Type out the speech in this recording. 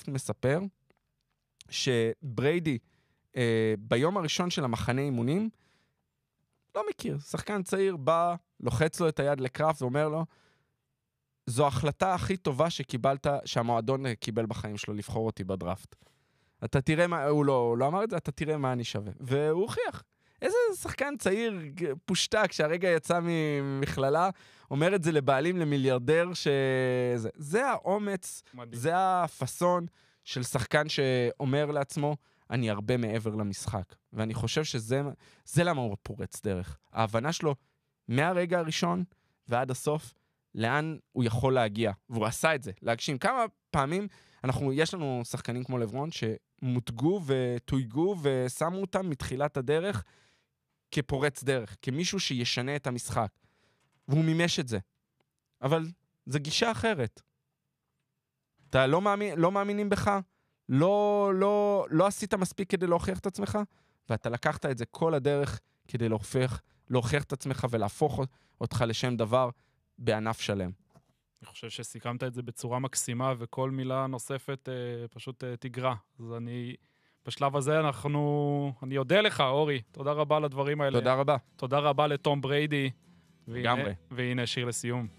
דראפט מספר שבריידי, ביום הראשון של המחנה אימונים, לא מכיר, שחקן צעיר בא, לוחץ לו את היד לקראפט ואומר לו, זו ההחלטה הכי טובה שקיבלת, שהמועדון קיבל בחיים שלו, לבחור אותי בדראפט. אתה תראה מה, הוא לא אמר את זה, אתה תראה מה אני שווה. והוא הוכיח. איזה שחקן צעיר פושטק שהרגע יצא ממכללה, אומר את זה לבעלים, למיליארדר, זה האומץ, מדהים. זה הפסון של שחקן שאומר לעצמו, אני הרבה מעבר למשחק. ואני חושב שזה למה הוא פורץ דרך. ההבנה שלו מהרגע הראשון ועד הסוף, לאן הוא יכול להגיע. והוא עשה את זה, להגשים. כמה פעמים יש לנו שחקנים כמו לברון, שמותגו ותויגו ושמו אותם מתחילת הדרך, כפורץ דרך, כמישהו שישנה את המשחק. והוא מימש את זה. אבל זו אחרת. אתה לא מאמינים בך, לא עשית מספיק כדי להוכיח את עצמך, ואתה לקחת את זה כל הדרך כדי להוכיח את עצמך ולהפוך אותך לשם דבר אני חושב שסיכמת את זה בצורה מקסימה, וכל מילה נוספת פשוט תגרע. אז בשלב הזה אני אודה לך, אורי. תודה רבה לדברים האלה. תודה רבה. תודה רבה לתום בריידי. לגמרי. והנה שיר לסיום.